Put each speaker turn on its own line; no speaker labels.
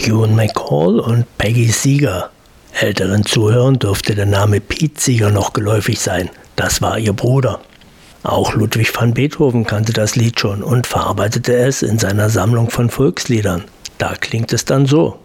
Ewan McCall und Peggy Seeger. Älteren Zuhörern dürfte der Name Pete Seeger noch geläufig sein. Das war ihr Bruder. Auch Ludwig van Beethoven kannte das Lied schon und verarbeitete es in seiner Sammlung von Volksliedern. Da klingt es dann so.